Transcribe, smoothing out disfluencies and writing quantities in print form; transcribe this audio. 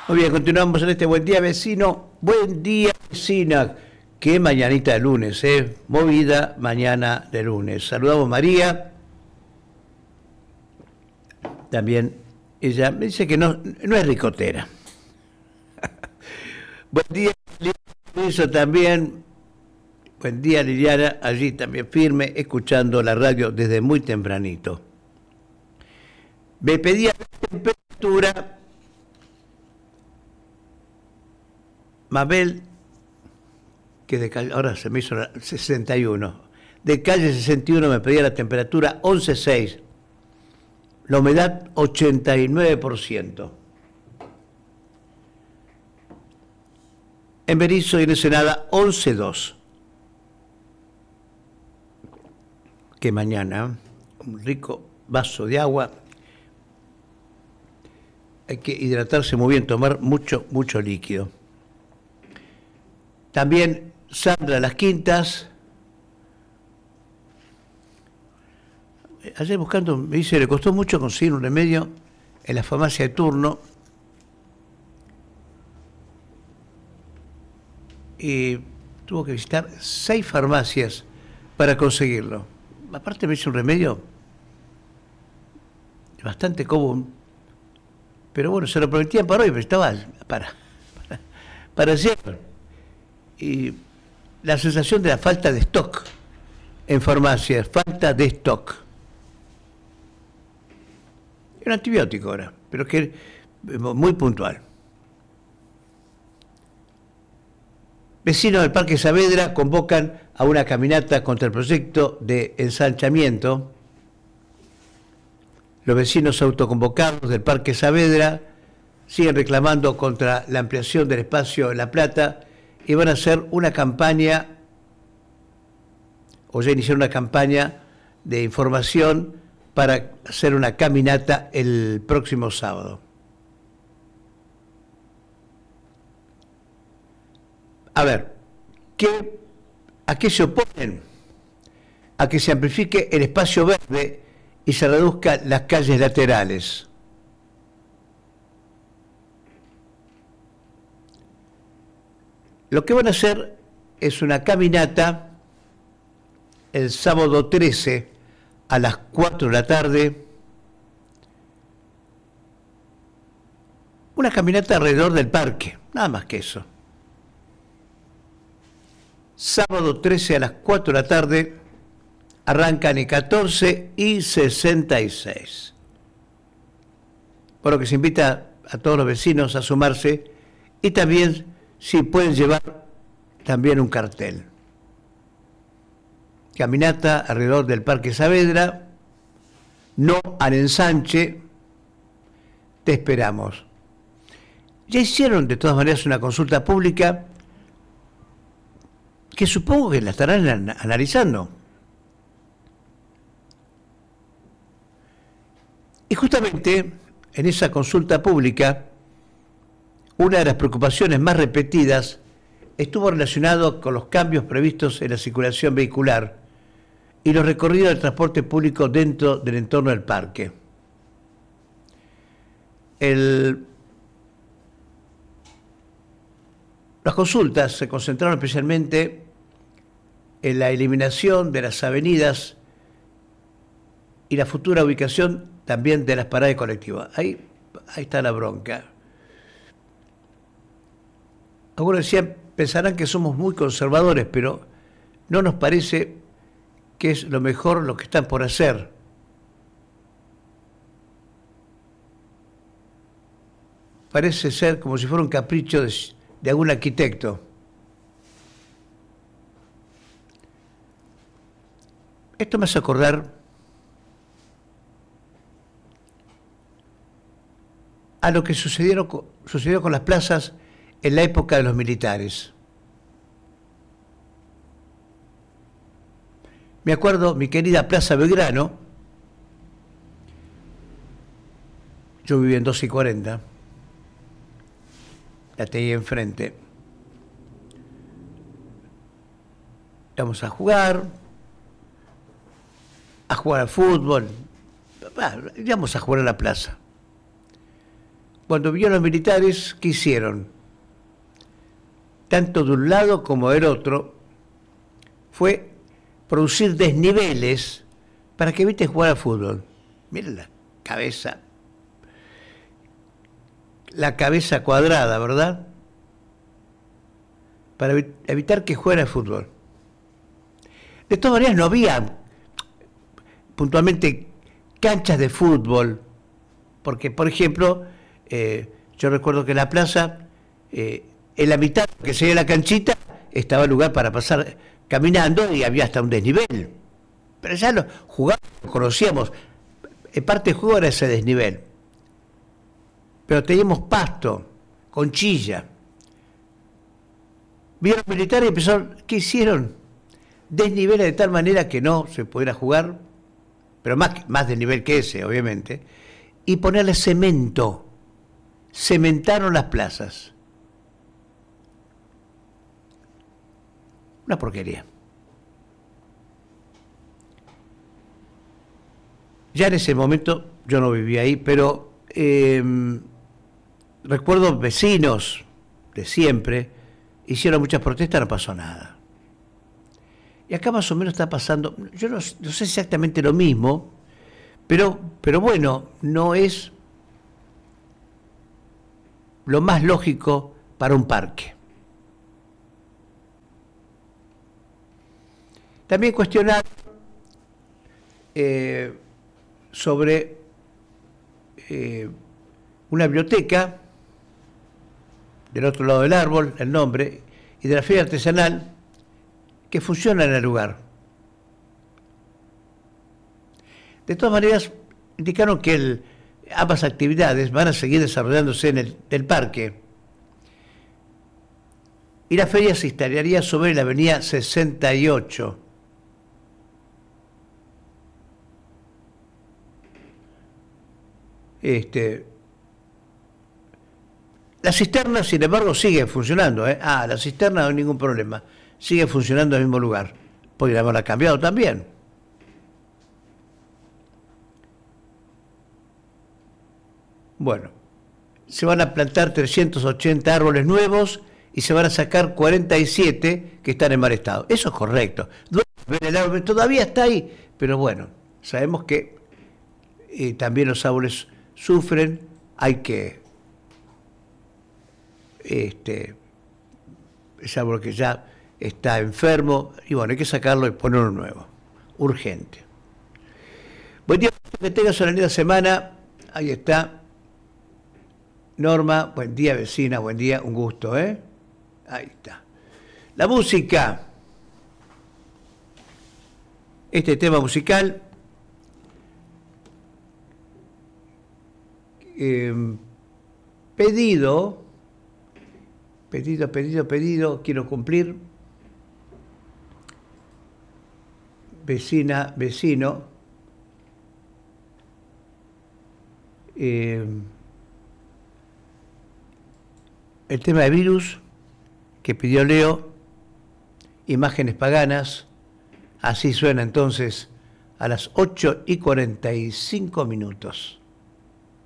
Muy bien, continuamos en este buen día, vecino. Buen día, vecina. Qué mañanita de lunes, ¿eh? Movida mañana de lunes. Saludamos a María. También ella me dice que no es ricotera. Buen día, Luisa también. Buen día, Liliana. Allí también firme, escuchando la radio desde muy tempranito. Me pedía la temperatura. Mabel, que de calle, ahora se me hizo 61. De calle 61 me pedía la temperatura 11,6. La humedad 89%. En Berizo y en Ensenada 11,2. Que mañana, un rico vaso de agua. Hay que hidratarse muy bien, tomar mucho líquido. También Sandra Las Quintas. Ayer buscando, me dice, le costó mucho conseguir un remedio en la farmacia de turno. Y tuvo que visitar 6 farmacias para conseguirlo. Aparte me hizo un remedio bastante común. Pero bueno, se lo prometían para hoy, pero estaba para ayer. Y la sensación de la falta de stock en farmacias, falta de stock. Es un antibiótico ahora, pero que es muy puntual. Vecinos del Parque Saavedra convocan a una caminata contra el proyecto de ensanchamiento. Los vecinos autoconvocados del Parque Saavedra siguen reclamando contra la ampliación del espacio en La Plata y van a hacer una campaña, o ya iniciaron una campaña de información para hacer una caminata el próximo sábado. A ver, ¿a qué se oponen? A que se amplifique el espacio verde y se reduzcan las calles laterales. Lo que van a hacer es una caminata el sábado 13 a las 4 de la tarde. Una caminata alrededor del parque, nada más que eso. Sábado 13 a las 4 de la tarde, arrancan en 14 y 66. Por lo que se invita a todos los vecinos a sumarse y también si pueden llevar también un cartel. Caminata alrededor del Parque Saavedra, no al ensanche, te esperamos. Ya hicieron de todas maneras una consulta pública que supongo que la estarán analizando. Y justamente en esa consulta pública, una de las preocupaciones más repetidas estuvo relacionado con los cambios previstos en la circulación vehicular y los recorridos del transporte público dentro del entorno del parque. Las consultas se concentraron especialmente en la eliminación de las avenidas y la futura ubicación también de las paradas colectivas. Ahí está la bronca. Algunos decían, pensarán que somos muy conservadores, pero no nos parece que es lo mejor lo que están por hacer. Parece ser como si fuera un capricho de algún arquitecto. Esto me hace acordar a lo que sucedió con las plazas en la época de los militares. Me acuerdo, mi querida Plaza Belgrano, yo vivía en 2 y 40, la tenía enfrente. Íbamos a jugar al fútbol, íbamos a jugar a la plaza. cuando vinieron los militares, ¿qué hicieron? Tanto de un lado como del otro, fue producir desniveles para que evite jugar al fútbol. Miren la cabeza cuadrada, ¿verdad? Para evitar que juegue al fútbol. De todas maneras, no había puntualmente canchas de fútbol, porque, por ejemplo, yo recuerdo que en la plaza, en la mitad que sería la canchita, estaba el lugar para pasar caminando y había hasta un desnivel. Pero ya lo jugábamos, conocíamos. En parte del juego era ese desnivel. Pero teníamos pasto, conchilla. Vieron los militares y empezaron, ¿qué hicieron? Desniveles de tal manera que no se pudiera jugar, pero más desnivel que ese, obviamente, y ponerle cemento. Cementaron las plazas. Una porquería. Ya en ese momento, yo no vivía ahí, pero recuerdo vecinos de siempre, hicieron muchas protestas, no pasó nada. Y acá más o menos está pasando, yo no sé exactamente lo mismo, pero bueno, no es lo más lógico para un parque. También cuestionar sobre una biblioteca del otro lado del árbol, el nombre, y de la feria artesanal que funciona en el lugar. De todas maneras, indicaron que ambas actividades van a seguir desarrollándose en el parque. Y la feria se instalaría sobre la avenida 68. La cisterna, sin embargo, sigue funcionando. La cisterna no hay ningún problema. Sigue funcionando en el mismo lugar. Podrían haberla cambiado también. Bueno, se van a plantar 380 árboles nuevos y se van a sacar 47 que están en mal estado. Eso es correcto. El árbol todavía está ahí, pero bueno, sabemos que también los árboles sufren, hay que ese árbol que ya está enfermo, y bueno, hay que sacarlo y ponerlo nuevo, urgente. Buen día, que tengas una linda semana. Ahí está Norma, buen día vecina, buen día, un gusto, ahí está. La música, este tema musical, pedido, quiero cumplir, vecina, vecino, el tema de virus que pidió Leo, imágenes paganas, así suena entonces a las 8:45.